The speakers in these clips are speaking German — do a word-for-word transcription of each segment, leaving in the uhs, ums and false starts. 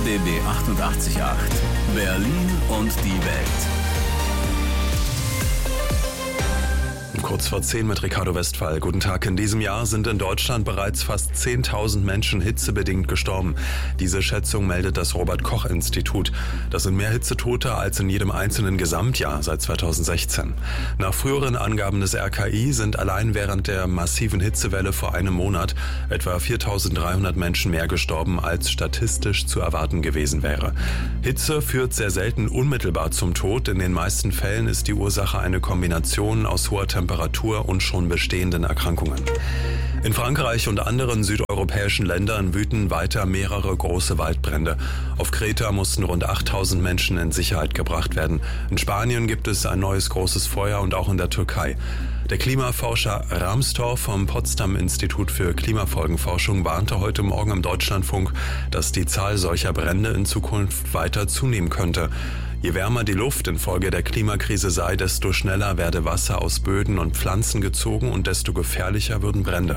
B B achtundachtzig Komma acht. Berlin und die Welt. Kurz vor zehn mit Ricardo Westphal. Guten Tag. In diesem Jahr sind in Deutschland bereits fast zehntausend Menschen hitzebedingt gestorben. Diese Schätzung meldet das Robert-Koch-Institut. Das sind mehr Hitzetote als in jedem einzelnen Gesamtjahr seit zweitausendsechzehn. Nach früheren Angaben des R K I sind allein während der massiven Hitzewelle vor einem Monat etwa viertausenddreihundert Menschen mehr gestorben, als statistisch zu erwarten gewesen wäre. Hitze führt sehr selten unmittelbar zum Tod. In den meisten Fällen ist die Ursache eine Kombination aus hoher Temperatur und schon bestehenden Erkrankungen. In Frankreich und anderen südeuropäischen Ländern wüten weiter mehrere große Waldbrände. Auf Kreta mussten rund achttausend Menschen in Sicherheit gebracht werden. In Spanien gibt es ein neues großes Feuer und auch in der Türkei. Der Klimaforscher Rahmstorff vom Potsdam Institut für Klimafolgenforschung warnte heute Morgen im Deutschlandfunk, dass die Zahl solcher Brände in Zukunft weiter zunehmen könnte. Je wärmer die Luft infolge der Klimakrise sei, desto schneller werde Wasser aus Böden und Pflanzen gezogen und desto gefährlicher würden Brände.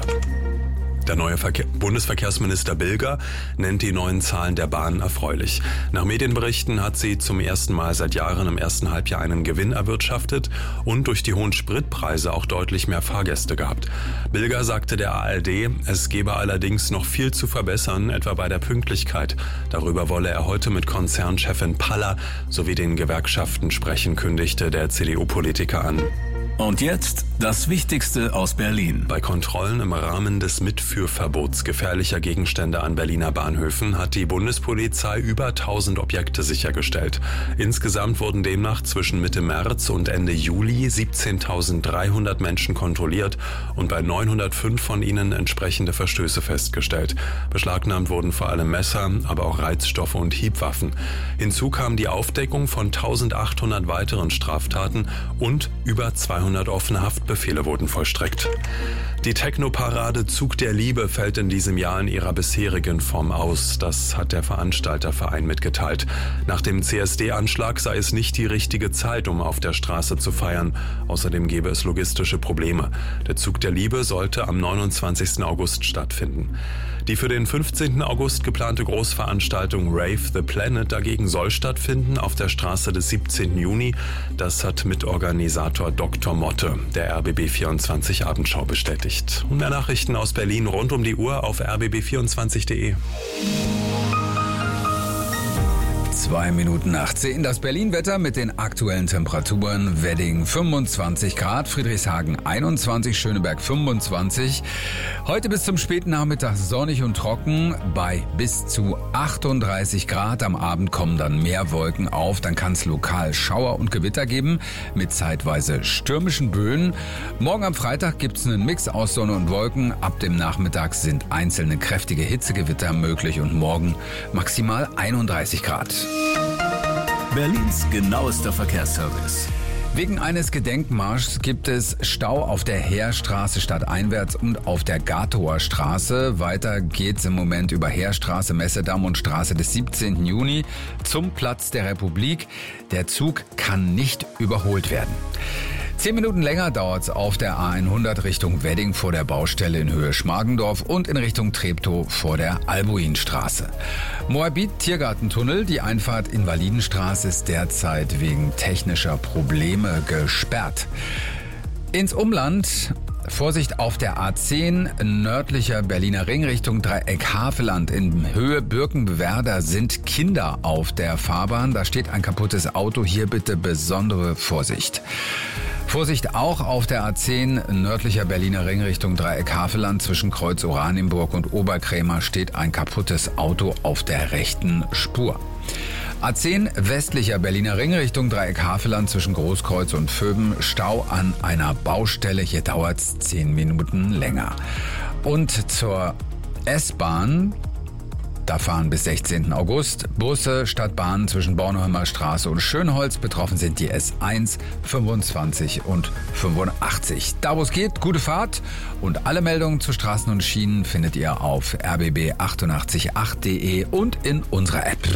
Der neue Verkehr- Bundesverkehrsminister Bilger nennt die neuen Zahlen der Bahn erfreulich. Nach Medienberichten hat sie zum ersten Mal seit Jahren im ersten Halbjahr einen Gewinn erwirtschaftet und durch die hohen Spritpreise auch deutlich mehr Fahrgäste gehabt. Bilger sagte der A R D, es gebe allerdings noch viel zu verbessern, etwa bei der Pünktlichkeit. Darüber wolle er heute mit Konzernchefin Paller sowie den Gewerkschaften sprechen, kündigte der C D U-Politiker an. Und jetzt das Wichtigste aus Berlin. Bei Kontrollen im Rahmen des Mitführverbots gefährlicher Gegenstände an Berliner Bahnhöfen hat die Bundespolizei über tausend Objekte sichergestellt. Insgesamt wurden demnach zwischen Mitte März und Ende Juli siebzehntausenddreihundert Menschen kontrolliert und bei neunhundertfünf von ihnen entsprechende Verstöße festgestellt. Beschlagnahmt wurden vor allem Messer, aber auch Reizstoffe und Hiebwaffen. Hinzu kam die Aufdeckung von eintausendachthundert weiteren Straftaten und über zweihundert offene Haftbefehle wurden vollstreckt. Die Techno-Parade Zug der Liebe fällt in diesem Jahr in ihrer bisherigen Form aus. Das hat der Veranstalterverein mitgeteilt. Nach dem C S D-Anschlag sei es nicht die richtige Zeit, um auf der Straße zu feiern. Außerdem gäbe es logistische Probleme. Der Zug der Liebe sollte am neunundzwanzigsten August stattfinden. Die für den fünfzehnten August geplante Großveranstaltung Rave the Planet dagegen soll stattfinden auf der Straße des siebzehnten Juni. Das hat Mitorganisator Doktor Motte der R B B vierundzwanzig Abendschau bestätigt. Und mehr Nachrichten aus Berlin rund um die Uhr auf r b b vierundzwanzig punkt de. Zwei Minuten nach zehn, das Berlin-Wetter mit den aktuellen Temperaturen. Wedding fünfundzwanzig Grad, Friedrichshagen einundzwanzig, Schöneberg fünfundzwanzig. Heute bis zum späten Nachmittag sonnig und trocken bei bis zu achtunddreißig Grad. Am Abend kommen dann mehr Wolken auf, dann kann es lokal Schauer und Gewitter geben mit zeitweise stürmischen Böen. Morgen am Freitag gibt es einen Mix aus Sonne und Wolken. Ab dem Nachmittag sind einzelne kräftige Hitzegewitter möglich und morgen maximal einunddreißig Grad. Berlins genauester Verkehrsservice. Wegen eines Gedenkmarschs gibt es Stau auf der Heerstraße stadteinwärts und auf der Gatower Straße. Weiter geht's im Moment über Heerstraße, Messedamm und Straße des siebzehnten Juni zum Platz der Republik. Der Zug kann nicht überholt werden. Zehn Minuten länger dauert's auf der A hundert Richtung Wedding vor der Baustelle in Höhe Schmargendorf und in Richtung Treptow vor der Albuinstraße. Moabit Tiergartentunnel, die Einfahrt Invalidenstraße ist derzeit wegen technischer Probleme gesperrt. Ins Umland, Vorsicht auf der A zehn, nördlicher Berliner Ring Richtung Dreieck Havelland in Höhe Birkenwerder sind Kinder auf der Fahrbahn. Da steht ein kaputtes Auto, hier bitte besondere Vorsicht. Vorsicht auch auf der A zehn, nördlicher Berliner Ring Richtung Dreieck Havelland zwischen Kreuz Oranienburg und Oberkrämer steht ein kaputtes Auto auf der rechten Spur. A zehn, westlicher Berliner Ring Richtung Dreieck Havelland zwischen Großkreuz und Vöben, Stau an einer Baustelle, hier dauert es zehn Minuten länger. Und zur S-Bahn, da fahren bis sechzehnten August Busse statt Bahnen zwischen Bornholmer Straße und Schönholz. Betroffen sind die S eins, fünfundzwanzig und fünfundachtzig. Da wo es geht, gute Fahrt und alle Meldungen zu Straßen und Schienen findet ihr auf r b b achtundachtzig Punkt acht punkt de und in unserer App.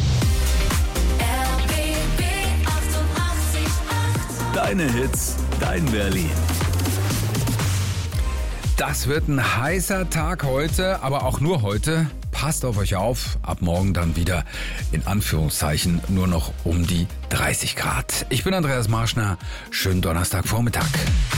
Deine Hits, dein Berlin. Das wird ein heißer Tag heute, aber auch nur heute. passt auf euch auf. Ab morgen dann wieder in Anführungszeichen nur noch um die dreißig Grad. Ich bin Andreas Marschner. Schönen Donnerstagvormittag.